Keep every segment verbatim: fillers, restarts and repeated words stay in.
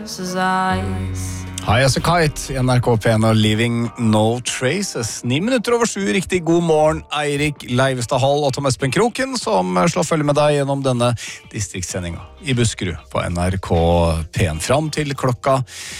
High as a kite, N R K P en og Leaving No Traces. Ni minutter over sju, riktig god morgen, Eirik Leivestad Hall og Tom Espen Kroken, som slår følge med deg gjennom denne distriktssendinga i Buskerud på N R K P en. Fram til klokka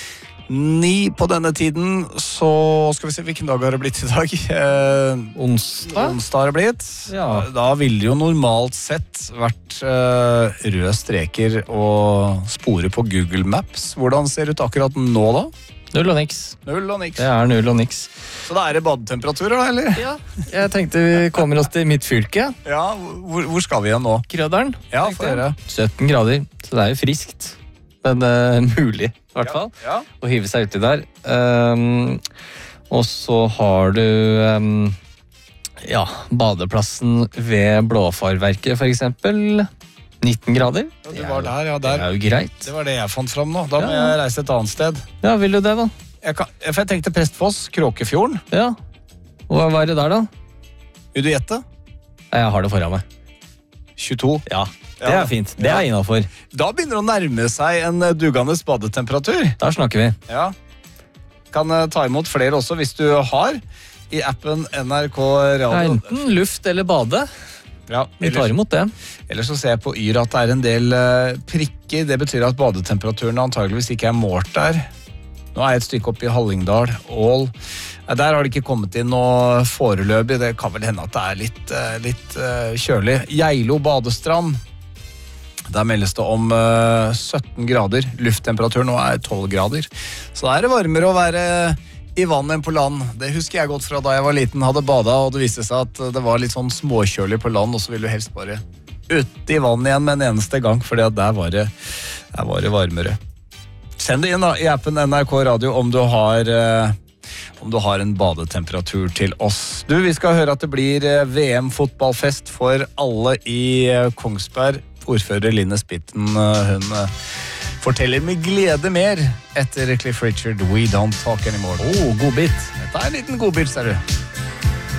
ni på denne tiden, så skal vi se hvilken dag har det blitt i dag. Eh, onsdag? Onsdag har det blitt. Ja. Da ville det jo normalt sett vært eh, røde streker og spore på Google Maps. Hvordan ser det ut akkurat nå da? Null og niks. Null og niks. Det er null og niks. Så da er det badetemperaturer da, eller? Ja, jeg tenkte vi kommer oss til mitt fylke. Ja, hvor, hvor skal vi igjen nå? Krøderen. Ja, for dere. sytten grader, så det er jo friskt. Men uh, mulig, i hvert fall, Ja, ja. å hive seg uti der. Um, og så har du um, ja, badeplassen ved Blåfarverket, for eksempel. nitten grader. Ja, du var der, ja, der. Det er jo greit. Det var det jeg fant fram nå. Da må Ja. jeg reise et annet sted. Ja, vil du det da? Jeg, kan, for jeg tenkte Prestfoss, Kråkefjorden. Ja. Hva hva er det der da? Vil du gjette? Nei, jeg har det foran meg. tjueto. Ja, det Ja. er fint. Det er innenfor. Da begynner det å nærme seg en eh, dugende badetemperatur. Da snakker vi. Ja. Kan eh, ta imot flere også hvis du har i appen N R K Radio. Ja, enten luft eller bade. Ja, Vi tar ellers, imot det. ellers så ser jeg på Yr at det er en del eh, prikker. Det betyr at badetemperaturen antageligvis ikke er målt der. Nå er jeg et stykke opp i Hallingdal, Ål. Eh, Der har det ikke kommet inn noe foreløpig. Det kan vel hende at det er litt, eh, litt eh, kjølig. Geilo badestrand. Der meldes det om eh, sytten grader. Lufttemperatur nå er tolv grader. Så da er det varmere å være i vann enn på land. Det husker jeg godt fra da jeg var liten, hadde badet, og det viste seg at det var litt sånn småkjølig på land, og så ville du helst bare ut i vann igjen med en eneste gang, fordi at der var det, der var det varmere. Send det inn da, i appen N R K Radio om du har... Eh, om du har en badetemperatur til oss. Du, vi skal høre at det blir eh, V M-fotballfest for alle i eh, Kongsberg. Ordfører Linne Spitten, eh, hun eh, forteller med glede mer etter Cliff Richard, We Don't Talk Anymore. Oh, god bit. Dette er en liten godbit, ser du.